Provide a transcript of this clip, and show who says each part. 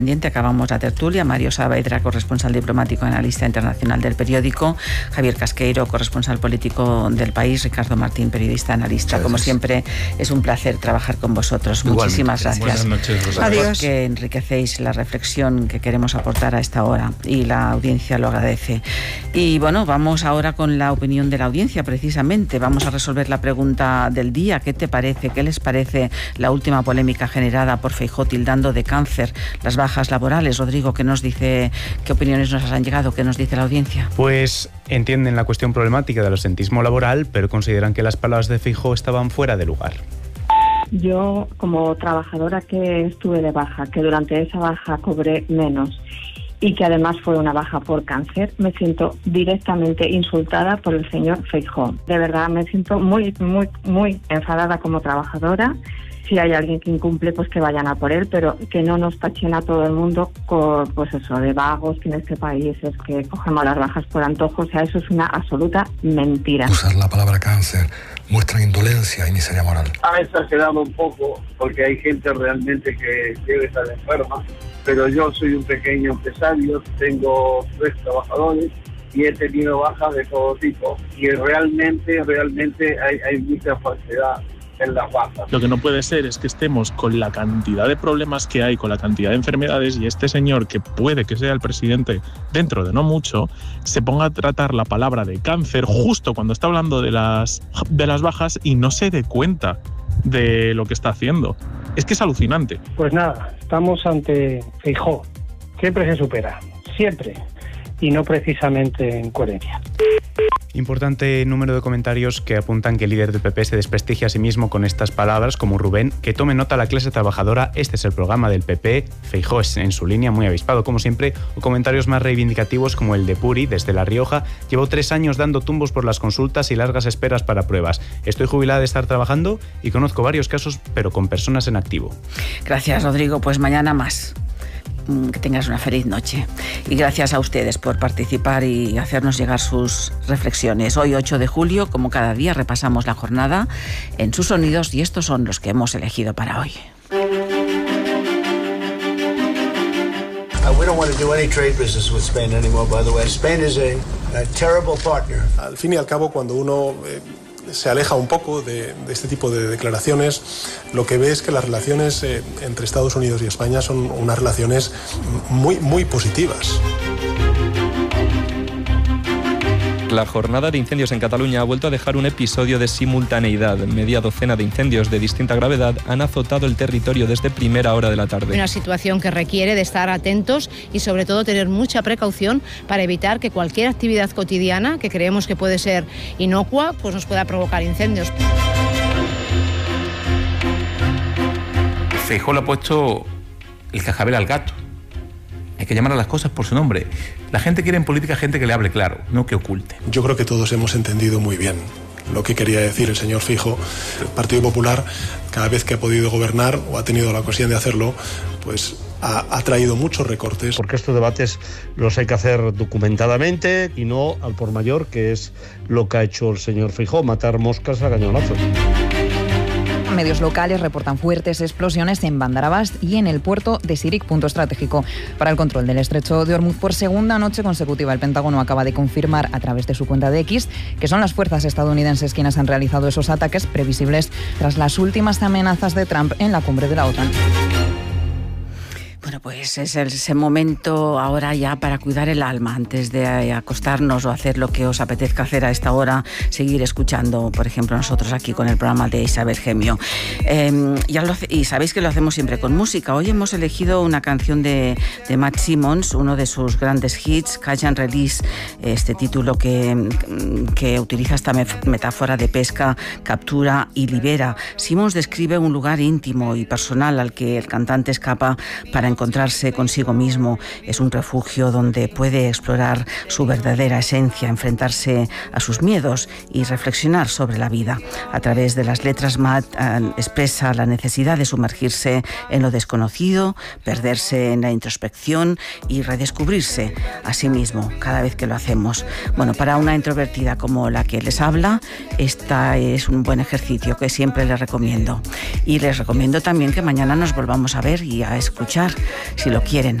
Speaker 1: Acabamos la tertulia. Mario Saavedra, corresponsal diplomático, analista internacional del periódico. Javier Casqueiro, corresponsal político del País. Ricardo Martín, periodista, analista. Como siempre, es un placer trabajar con vosotros. Muchísimas gracias.
Speaker 2: Buenas noches, Rosa.
Speaker 1: Adiós. Que enriquecéis la reflexión que queremos aportar a esta hora y la audiencia lo agradece. Y bueno, vamos ahora con la opinión de la audiencia, precisamente. Vamos a resolver la pregunta del día. ¿Qué te parece? ¿Qué les parece la última polémica generada por Feijóo tildando de cáncer las bajas laborales? Rodrigo, ¿qué nos dice? ¿Qué opiniones nos han llegado? ¿Qué nos dice la audiencia?
Speaker 3: Pues entienden la cuestión problemática del absentismo laboral, pero consideran que las palabras de Feijóo estaban fuera de lugar.
Speaker 4: Yo, como trabajadora que estuve de baja, que durante esa baja cobré menos y que además fue una baja por cáncer, me siento directamente insultada por el señor Feijóo. De verdad, me siento muy enfadada como trabajadora. Si hay alguien que incumple, pues que vayan a por él, pero que no nos tachen a todo el mundo pues eso, de vagos, que en este país es que cogemos las bajas por antojo. O sea, eso es una absoluta mentira.
Speaker 5: Usar la palabra cáncer muestra indolencia y miseria moral.
Speaker 6: Ha exagerado un poco, porque hay gente realmente que debe estar enferma, pero yo soy un pequeño empresario, tengo 3 trabajadores y he tenido bajas de todo tipo, y realmente hay mucha falsedad en las bajas.
Speaker 2: Lo que no puede ser es que estemos con la cantidad de problemas que hay, con la cantidad de enfermedades, y este señor, que puede que sea el presidente dentro de no mucho, se ponga a tratar la palabra de cáncer justo cuando está hablando de las bajas y no se dé cuenta de lo que está haciendo. Es que es alucinante.
Speaker 7: Pues nada, estamos ante Feijóo. Siempre se supera, siempre, y no precisamente en coherencia.
Speaker 3: Importante número de comentarios que apuntan que el líder del PP se desprestigia a sí mismo con estas palabras, como Rubén, que tome nota la clase trabajadora, este es el programa del PP, Feijóo es en su línea, muy avispado como siempre, o comentarios más reivindicativos como el de Puri, desde La Rioja, llevo 3 años dando tumbos por las consultas y largas esperas para pruebas. Estoy jubilada de estar trabajando y conozco varios casos, pero con personas en activo.
Speaker 1: Gracias, Rodrigo. Pues mañana más. Que tengas una feliz noche. Y gracias a ustedes por participar y hacernos llegar sus reflexiones. Hoy, 8 de julio, como cada día, repasamos la jornada en sus sonidos y estos son los que hemos elegido para hoy.
Speaker 8: We don't want to do any trade business with Spain anymore, by the way. Spain is a terrible partner.
Speaker 9: Al fin y al cabo, cuando uno se aleja un poco de este tipo de declaraciones, lo que ve es que las relaciones entre Estados Unidos y España son unas relaciones muy positivas.
Speaker 10: La jornada de incendios en Cataluña ha vuelto a dejar un episodio de simultaneidad. Media docena de incendios de distinta gravedad han azotado el territorio desde primera hora de la tarde.
Speaker 11: Una situación que requiere de estar atentos y sobre todo tener mucha precaución para evitar que cualquier actividad cotidiana que creemos que puede ser inocua pues nos pueda provocar incendios.
Speaker 12: Feijóo le ha puesto el cascabel al gato. Hay que llamar a las cosas por su nombre. La gente quiere en política gente que le hable claro, no que oculte.
Speaker 9: Yo creo que todos hemos entendido muy bien lo que quería decir el señor Feijóo. El Partido Popular, cada vez que ha podido gobernar o ha tenido la ocasión de hacerlo, pues ha traído muchos recortes.
Speaker 13: Porque estos debates los hay que hacer documentadamente y no al por mayor, que es lo que ha hecho el señor Feijóo, matar moscas a cañonazos.
Speaker 14: Medios locales reportan fuertes explosiones en Bandar Abbas y en el puerto de Sirik, punto estratégico para el control del estrecho de Hormuz. Por segunda noche consecutiva, el Pentágono acaba de confirmar a través de su cuenta de X que son las fuerzas estadounidenses quienes han realizado esos ataques previsibles tras las últimas amenazas de Trump en la cumbre de la OTAN.
Speaker 1: Bueno, pues es ese momento ahora ya para cuidar el alma antes de acostarnos o hacer lo que os apetezca hacer a esta hora, seguir escuchando, por ejemplo, nosotros aquí con el programa de Isabel Gemio. Y sabéis que lo hacemos siempre con música. Hoy hemos elegido una canción de Matt Simmons, uno de sus grandes hits, Catch and Release, este título que utiliza esta metáfora de pesca, captura y libera. Simmons describe un lugar íntimo y personal al que el cantante escapa para encontrarse consigo mismo. Es un refugio donde puede explorar su verdadera esencia, enfrentarse a sus miedos y reflexionar sobre la vida. A través de las letras, Matt expresa la necesidad de sumergirse en lo desconocido, perderse en la introspección y redescubrirse a sí mismo cada vez que lo hacemos. Bueno, para una introvertida como la que les habla, esta es un buen ejercicio que siempre les recomiendo. Y les recomiendo también que mañana nos volvamos a ver y a escuchar. si lo quieren.